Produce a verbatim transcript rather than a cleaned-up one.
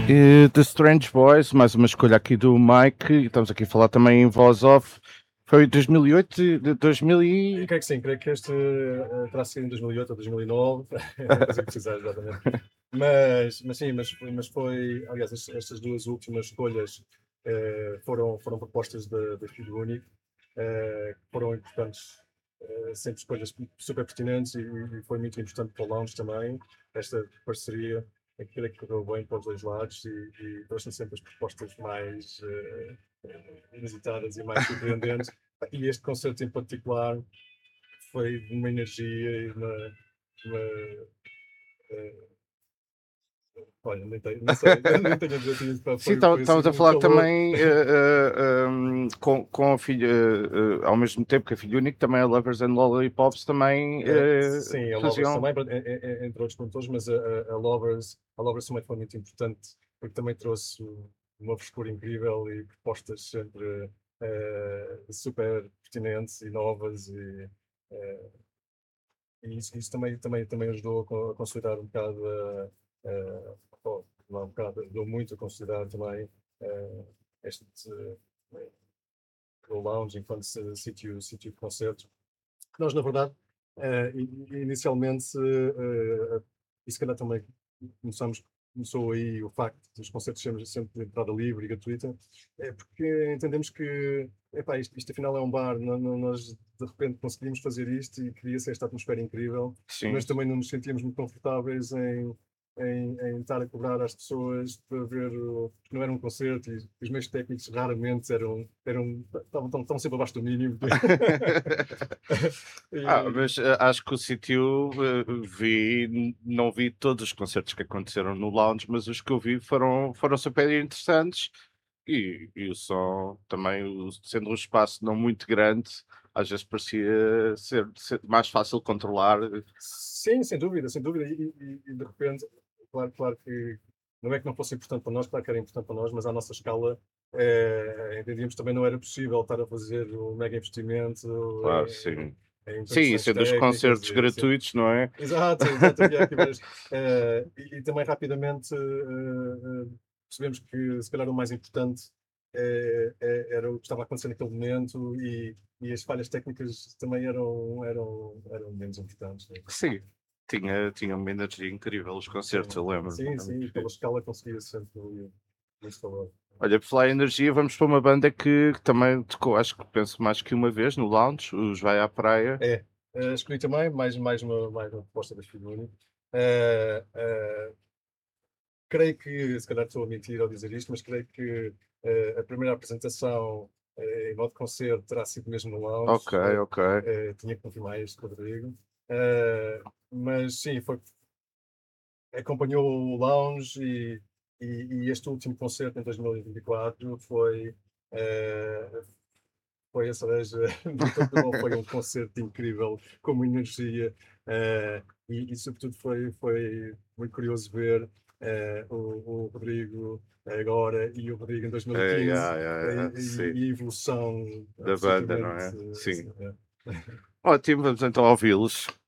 E The Strange Boys, mais uma escolha aqui do Mike, e estamos aqui a falar também em voz off. Foi dois mil e oito, de dois mil Eu e... creio que sim, creio que este uh, terá sido em dois mil e oito ou dois mil e nove, não consigo precisar exatamente. Mas, mas sim, mas, foi- mas foi, aliás, est- estas duas últimas escolhas uh, foram, foram propostas da da Filho Único, uh, que foram importantes, uh, sempre escolhas super pertinentes e, e foi muito importante para o Lounge também, esta parceria, eu creio que correu bem para os dois lados e, e trouxe sempre as propostas mais uh, inusitadas e mais surpreendentes. E este concerto em particular foi de uma energia e uma. uma eh, olha, nem, tenho, nem sei, nem tenho a dizer isso, pá, Sim, foi, tá- foi assim estamos a um falar calor. também eh, eh, um, com, com a filha, eh, eh, ao mesmo tempo que a filha única, também a Lovers and Lollipops também Eh, eh, sim, a Lovers faziam. também, but, eh, eh, eh, entre outros produtores, mas a, a- a Lovers, a Lovers também foi muito importante porque também trouxe uma frescura incrível e propostas sempre eh, super pertinentes e novas e, eh, e isso, isso também, também, também ajudou a co- a consolidar um bocado, a, a, oh, não um bocado, ajudou muito a consolidar também eh, este eh, o lounge enquanto si- sítio, sítio de concertos. Nós, na verdade, eh, i- inicialmente, eh, e se calhar também começamos, começou aí o facto dos concertos serem sempre de entrada livre e gratuita, é porque entendemos que, epá, isto, isto afinal é um bar, nó- nó- nós de repente conseguimos fazer isto e cria-se esta atmosfera incrível, Sim. mas também não nos sentíamos muito confortáveis em, em, em estar a cobrar às pessoas para ver, o- porque não era um concerto e os meios técnicos raramente eram, eram, estavam, estavam estavam sempre abaixo do mínimo. Ah, E- mas eh, acho que o sítio eh, vi, não vi todos os concertos que aconteceram no lounge, mas os que eu vi foram, foram super interessantes e, e o som também, o- sendo um espaço não muito grande, às vezes parecia ser, ser mais fácil controlar. Sim, sem dúvida, sem dúvida. E, e- e, de repente, claro, claro que não é que não fosse importante para nós, claro que era importante para nós, mas à nossa escala eh, entendíamos que também não era possível estar a fazer um mega investimento Claro, em, sim. em Sim, e intervenções sendo os técnicas concertos e assim. gratuitos, não é? Exato, exato, havia aqui várias. eh, e, e também rapidamente eh, eh, percebemos que se calhar o mais importante eh, eh, era o que estava a acontecer naquele momento e, e as falhas técnicas também eram, eram, eram menos importantes, né? Sim, tinha, tinha uma energia incrível os concertos, Sim, eu lembro. sim, sim, pela escala conseguia sempre ali esse valor. Olha, por falar em energia, vamos para uma banda que, que também tocou, acho que penso mais que uma vez no lounge, os Vai à Praia. É, eh, escolhi também mais, mais, uma, mais uma proposta da Figuni. Eh, eh, creio que, se calhar estou a mentir ao dizer isto, mas creio que eh, a primeira apresentação eh, em modo concerto terá sido mesmo no Ok, lounge. Eh, ok. eh, tinha que confirmar isto, Rodrigo. Eh, mas sim, foi, acompanhou o lounge e, e, e este último concerto em dois mil e vinte e quatro foi, eh, foi a cereja do topo do bolo, foi um concerto incrível, com uma energia, eh, e, e sobretudo foi, foi muito curioso ver eh, o, o Rodrigo agora e o Rodrigo em É, dois mil e quinze, yeah, yeah, eh, yeah, e, sim, e a evolução da banda, não absolutamente é? eh, Sim. assim, é. Ótimo, vamos então ouvi-los.